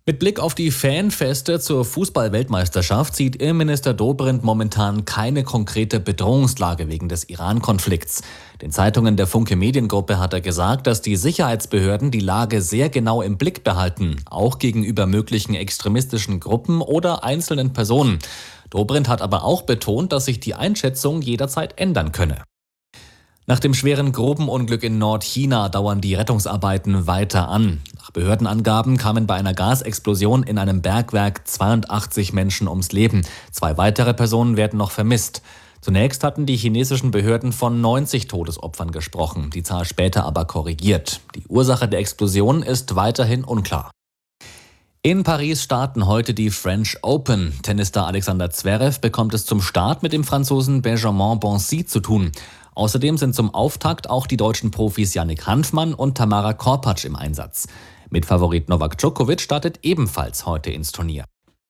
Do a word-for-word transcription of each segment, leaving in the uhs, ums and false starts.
Mit Blick auf die Fanfeste zur Fußball-Weltmeisterschaft sieht Innenminister Dobrindt momentan keine konkrete Bedrohungslage wegen des Iran-Konflikts. Den Zeitungen der Funke Mediengruppe hat er gesagt, dass die Sicherheitsbehörden die Lage sehr genau im Blick behalten, auch gegenüber möglichen extremistischen Gruppen oder einzelnen Personen. Dobrindt hat aber auch betont, dass sich die Einschätzung jederzeit ändern könne. Nach dem schweren Grubenunglück in Nordchina dauern die Rettungsarbeiten weiter an. Nach Behördenangaben kamen bei einer Gasexplosion in einem Bergwerk zweiundachtzig Menschen ums Leben. Zwei weitere Personen werden noch vermisst. Zunächst hatten die chinesischen Behörden von neunzig Todesopfern gesprochen, die Zahl später aber korrigiert. Die Ursache der Explosion ist weiterhin unklar. In Paris starten heute die French Open. Tennisstar Alexander Zverev bekommt es zum Start mit dem Franzosen Benjamin Bonzi zu tun. Außerdem sind zum Auftakt auch die deutschen Profis Yannick Hanfmann und Tamara Korpatsch im Einsatz. Mitfavorit Novak Djokovic startet ebenfalls heute ins Turnier.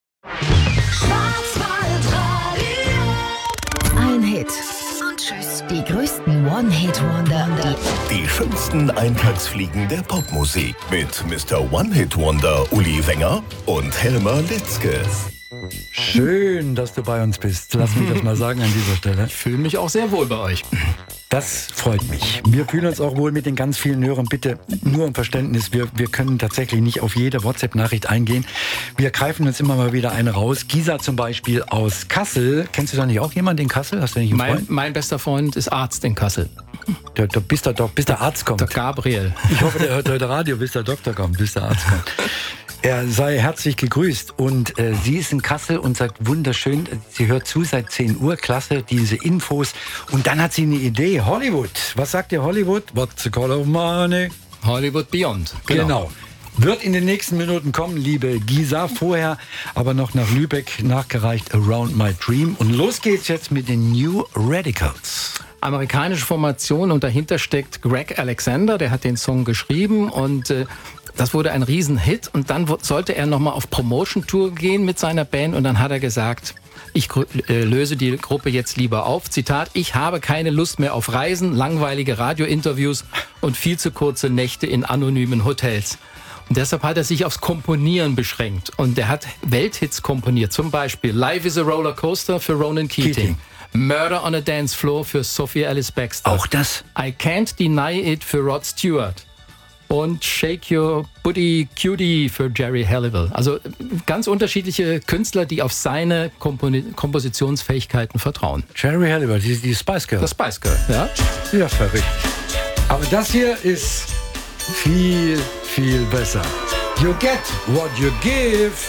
Ein Hit und tschüss. Die größten One-Hit-Wonder. Die schönsten Eintagsfliegen der Popmusik mit Mister One-Hit-Wonder Uli Wenger und Helmer Litzke. Schön, dass du bei uns bist. Lass mich das mal sagen an dieser Stelle. Ich fühle mich auch sehr wohl bei euch. Das freut mich. Wir fühlen uns auch wohl mit den ganz vielen Hörern. Bitte nur um Verständnis, wir, wir können tatsächlich nicht auf jede WhatsApp-Nachricht eingehen. Wir greifen uns immer mal wieder eine raus. Gisa zum Beispiel aus Kassel. Kennst du da nicht auch jemanden in Kassel? Hast du nicht einen Mein, Freund? mein bester Freund ist Arzt in Kassel. Da, da, bis, der, bis der Arzt kommt. Der Gabriel. Ich hoffe, der hört heute Radio, bis der Doktor kommt, bis der Arzt kommt. Er sei herzlich gegrüßt und äh, sie ist in Kassel und sagt wunderschön, sie hört zu seit zehn Uhr, klasse, diese Infos. Und dann hat sie eine Idee, Hollywood. Was sagt ihr Hollywood? What's the call of money? Hollywood Beyond. Genau. genau. Wird in den nächsten Minuten kommen, liebe Gisa. Vorher aber noch nach Lübeck nachgereicht Around My Dream. Und los geht's jetzt mit den New Radicals. Amerikanische Formation und dahinter steckt Greg Alexander, der hat den Song geschrieben und äh, das wurde ein Riesenhit und dann sollte er nochmal auf Promotion-Tour gehen mit seiner Band und dann hat er gesagt, ich äh, löse die Gruppe jetzt lieber auf. Zitat, ich habe keine Lust mehr auf Reisen, langweilige Radiointerviews und viel zu kurze Nächte in anonymen Hotels. Und deshalb hat er sich aufs Komponieren beschränkt und er hat Welthits komponiert, zum Beispiel Life is a Roller Coaster für Ronan Keating. Keating. Murder on a Dance Floor für Sophie Ellis Bextor. Auch das. I Can't Deny It für Rod Stewart. Und Shake Your Booty Cutie für Jerry Halliwell. Also ganz unterschiedliche Künstler, die auf seine Kompon- Kompositionsfähigkeiten vertrauen. Jerry Halliwell, die, die Spice Girl. Das Spice Girl, ja. Ja, verrückt. Aber das hier ist viel, viel besser. You get what you give.